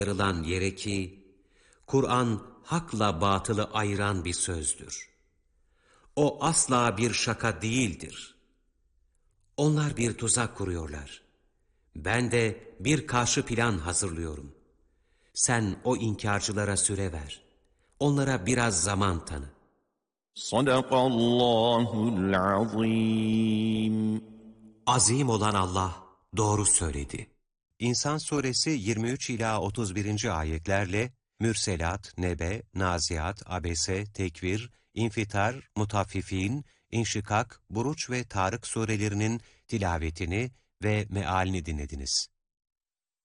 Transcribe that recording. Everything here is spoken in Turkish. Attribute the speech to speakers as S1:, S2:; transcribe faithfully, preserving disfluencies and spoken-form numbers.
S1: Varılan yere ki, Kur'an hakla batılı ayıran bir sözdür. O asla bir şaka değildir. Onlar bir tuzak kuruyorlar. Ben de bir karşı plan hazırlıyorum. Sen o inkarcılara süre ver. Onlara biraz zaman tanı.
S2: Sadakallahul azim.
S1: Azim olan Allah doğru söyledi. İnsan Suresi yirmi üç ila otuz birinci ayetlerle Mürselat, Nebe, Naziat, Abese, Tekvir, İnfitar, Mutaffifin, İnşikak, Buruç ve Tarık surelerinin tilavetini ve mealini dinlediniz.